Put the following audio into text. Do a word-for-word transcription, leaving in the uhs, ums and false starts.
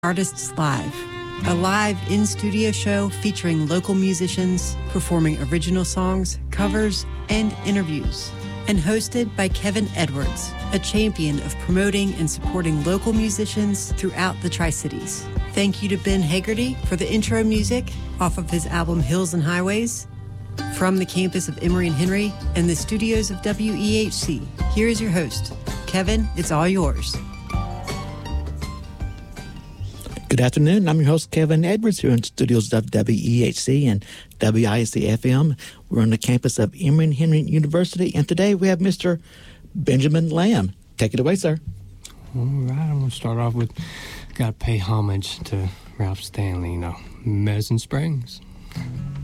Artists Live, a live in-studio show featuring local musicians performing original songs, covers, and interviews. And hosted by Kevin Edwards, a champion of promoting and supporting local musicians throughout the Tri-Cities. Thank you to Ben Hagerty for the intro music off of his album Hills and Highways. From the campus of Emory and Henry and the studios of W E H C, here is your host. Kevin, it's all yours. Good afternoon. I'm your host, Kevin Edwards, here in the studios of W E H C and W I S C F M. We're on the campus of Emory and Henry University, and today we have Mister Benjamin Lamb. Take it away, sir. All right, I'm going to start off with, got to pay homage to Ralph Stanley, you know, Medicine Springs.